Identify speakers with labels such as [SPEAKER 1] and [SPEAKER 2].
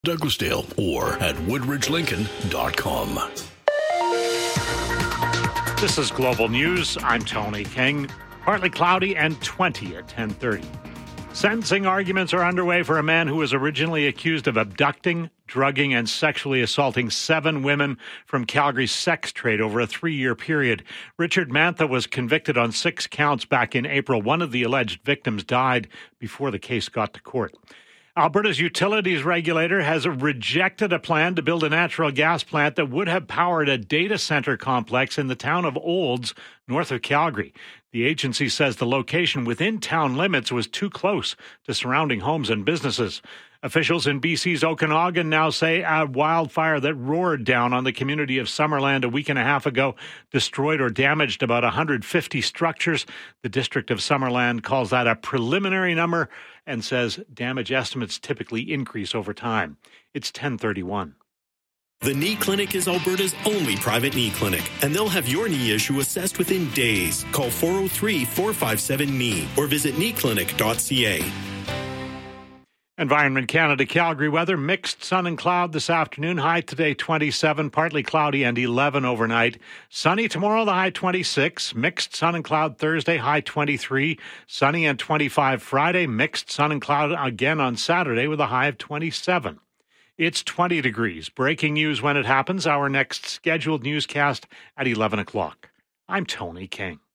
[SPEAKER 1] Douglasdale or at WoodridgeLincoln.com.
[SPEAKER 2] This is Global News. I'm Tony King. Partly cloudy and 20 at 10:30. Sentencing arguments are underway for a man who was originally accused of abducting, drugging, and sexually assaulting 7 women from Calgary's sex trade over a 3-year period. Richard Mantha was convicted on 6 counts back in April. One of the alleged victims died before the case got to court. Alberta's utilities regulator has rejected a plan to build a natural gas plant that would have powered a data center complex in the town of Olds, north of Calgary. The agency says the location within town limits was too close to surrounding homes and businesses. Officials in BC's Okanagan now say a wildfire that roared down on the community of Summerland a week and a half ago destroyed or damaged about 150 structures. The district of Summerland calls that a preliminary number and says damage estimates typically increase over time. It's 10:31.
[SPEAKER 3] The Knee Clinic is Alberta's only private knee clinic, and they'll have your knee issue assessed within days. Call 403-457-KNEE or visit kneeclinic.ca.
[SPEAKER 2] Environment Canada Calgary weather, mixed sun and cloud this afternoon. High today 27, partly cloudy and 11 overnight. Sunny tomorrow, the high 26. Mixed sun and cloud Thursday, high 23. Sunny and 25 Friday. Mixed sun and cloud again on Saturday with a high of 27. It's 20 degrees. Breaking news when it happens. Our next scheduled newscast at 11 o'clock. I'm Tony King.